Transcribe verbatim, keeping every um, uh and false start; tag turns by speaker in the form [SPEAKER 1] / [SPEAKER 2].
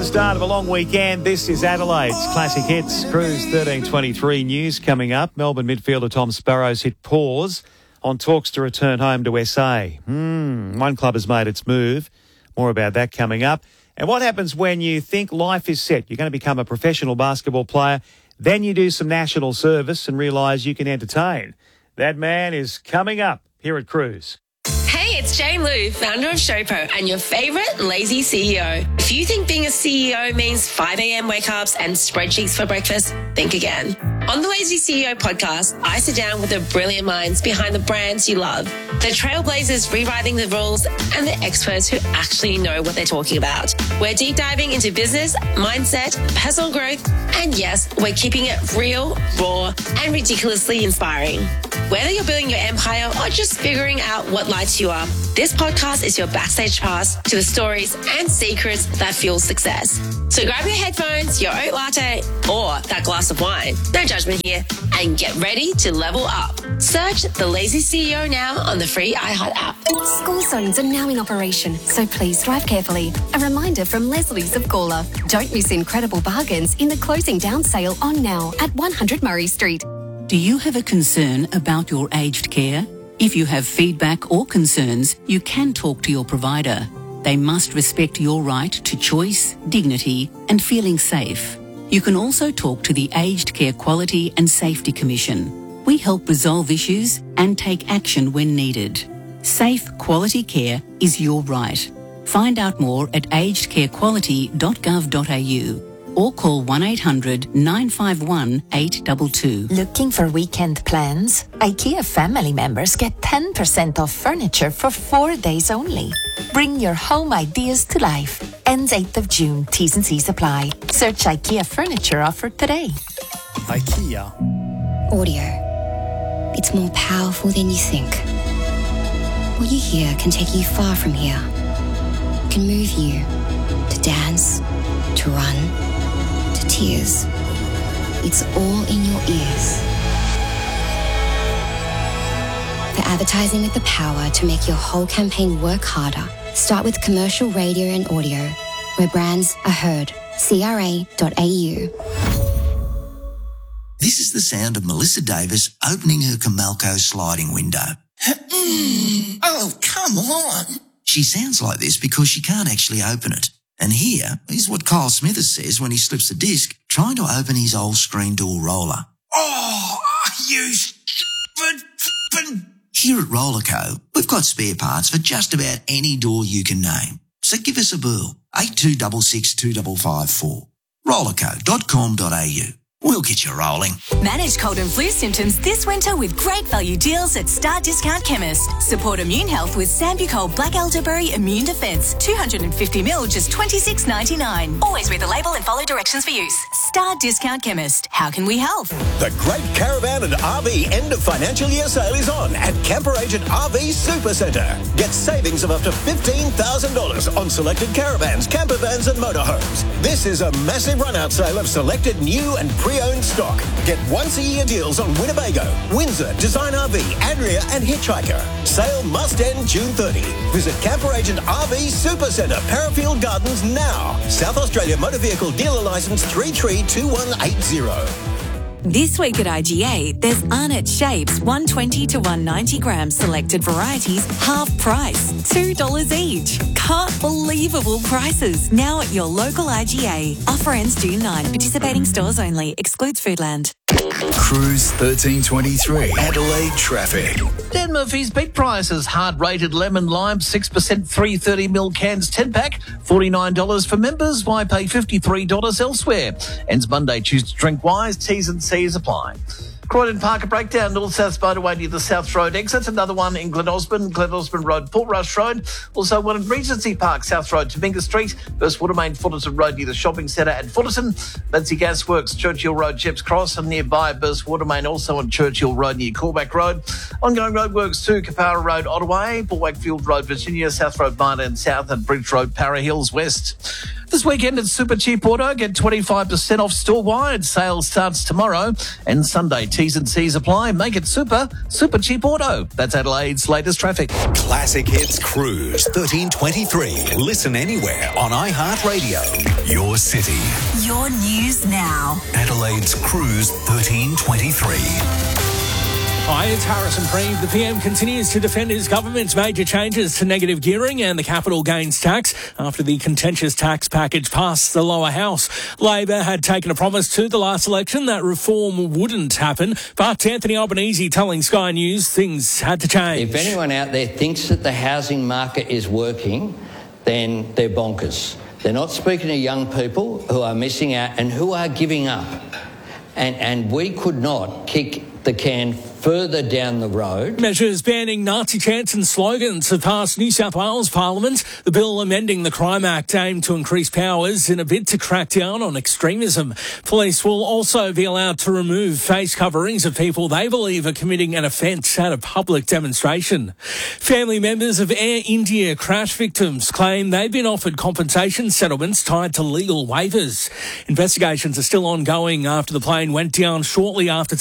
[SPEAKER 1] the start of a long weekend. This is Adelaide's Classic Hits. Cruise thirteen twenty-three news coming up. Melbourne midfielder Tom Sparrows hit pause on talks to return home to S A. Hmm, one club has made its move. More about that coming up. And what happens when you think life is set? You're going to become a professional basketball player. Then you do some national service and realise you can entertain. That man is coming up here at Cruise.
[SPEAKER 2] Hey, it's Jane Lou, founder of Showpo and your favourite lazy C E O. If you think being a C E O means five a.m. wake-ups and spreadsheets for breakfast, think again. On the Lazy C E O podcast, I sit down with the brilliant minds behind the brands you love, the trailblazers rewriting the rules, and the experts who actually know what they're talking about. We're deep diving into business, mindset, personal growth, and yes, we're keeping it real, raw, and ridiculously inspiring. Whether you're building your empire or just figuring out what lights you up, this podcast is your backstage pass to the stories and secrets that fuel success. So grab your headphones, your oat latte, or that glass of wine, no judgment here, and get ready to level up. Search The Lazy C E O now on the free iHeart app.
[SPEAKER 3] School zones are now in operation, so please drive carefully. A reminder from Leslie's of Gawler. Don't miss incredible bargains in the closing down sale on now at one hundred Murray Street.
[SPEAKER 4] Do you have a concern about your aged care? If you have feedback or concerns, you can talk to your provider. They must respect your right to choice, dignity, and feeling safe. You can also talk to the Aged Care Quality and Safety Commission. We help resolve issues and take action when needed. Safe, quality care is your right. Find out more at aged care quality dot gov dot a u or call one eight hundred nine five one eight two two.
[SPEAKER 5] Looking for weekend plans? IKEA family members get ten percent off furniture for four days only. Bring your home ideas to life. Ends eighth of June. T's and C's apply. Search IKEA furniture offer today.
[SPEAKER 1] IKEA.
[SPEAKER 6] Audio. It's more powerful than you think. What you hear can take you far from here. It can move you to dance, to run, to tears. It's all in your ears. For advertising with the power to make your whole campaign work harder, start with commercial radio and audio, where brands are heard. C R A dot A U.
[SPEAKER 7] This is the sound of Melissa Davis opening her Comalco sliding window. Oh, come on. She sounds like this because she can't actually open it. And here is what Kyle Smithers says when he slips a disc trying to open his old screen door roller. Oh, you stupid f***ing... Here at Rollerco, we've got spare parts for just about any door you can name. So give us a bell, eight two six six two five five four. rollerco dot com dot a u. We'll get you rolling.
[SPEAKER 8] Manage cold and flu symptoms this winter with great value deals at Star Discount Chemist. Support immune health with Sambucol Black Elderberry Immune Defence. two hundred fifty mil, just twenty-six ninety-nine. Always read the label and follow directions for use. Star Discount Chemist. How can we help?
[SPEAKER 9] The Great Caravan and R V End of Financial Year sale is on at Camper Agent R V Supercentre. Get savings of up to fifteen thousand dollars on selected caravans, camper vans and motorhomes. This is a massive run-out sale of selected new and pre-owned stock. Get once-a-year deals on Winnebago, Windsor, Design R V, Adria and Hitchhiker. Sale must end June thirtieth. Visit Camper Agent R V Supercentre, Parafield Gardens now. South Australia Motor Vehicle Dealer Licence three three two one eight zero.
[SPEAKER 8] This week at I G A, there's Arnott Shapes, one twenty to one ninety grams selected varieties, half price, two dollars each. Can't believable prices. Now at your local I G A. Offer ends June ninth. Participating stores only. Excludes Foodland.
[SPEAKER 10] Cruise thirteen twenty-three. Adelaide traffic.
[SPEAKER 11] Dan Murphy's beet prices. Hard rated lemon lime, six percent, three thirty mil cans, ten pack, forty-nine dollars for members. Why pay fifty-three dollars elsewhere? Ends Monday. Choose to drink wise. T's and C's apply. Croydon Parker breakdown, north-south motorway near the South Road exit. Another one in Glen Osmond, Glen Osmond Road, Port Rush Road. Also one in Regency Park, South Road, Tominga Street. First Watermain, Fullerton Road near the shopping centre at Fullerton. Lindsay Gasworks, Churchill Road, Chips Cross. And nearby, Burst Watermain, also on Churchill Road near Corback Road. Ongoing roadworks to Capara Road, Ottaway. Bullwakefield Road, Virginia. South Road, Martin South. And Bridge Road, Para Hills West. This weekend at Super Cheap Auto, get twenty-five percent off store-wide. Sale starts tomorrow and Sunday. T's and C's apply. Make it super, Super Cheap Auto. That's Adelaide's latest traffic.
[SPEAKER 10] Classic Hits Cruise thirteen twenty-three. Listen anywhere on iHeartRadio. Your city.
[SPEAKER 8] Your news now.
[SPEAKER 10] Adelaide's Cruise thirteen twenty-three.
[SPEAKER 12] Hi, it's Harrison Preeve. The P M continues to defend his government's major changes to negative gearing and the capital gains tax after the contentious tax package passed the lower house. Labor had taken a promise to the last election that reform wouldn't happen, but Anthony Albanese telling Sky News things had to change.
[SPEAKER 13] If anyone out there thinks that the housing market is working, then they're bonkers. They're not speaking to young people who are missing out and who are giving up. And, and we could not kick the can further down the road.
[SPEAKER 12] Measures banning Nazi chants and slogans have passed New South Wales Parliament. The bill amending the Crime Act aimed to increase powers in a bid to crack down on extremism. Police will also be allowed to remove face coverings of people they believe are committing an offence at a public demonstration. Family members of Air India crash victims claim they've been offered compensation settlements tied to legal waivers. Investigations are still ongoing after the plane went down shortly after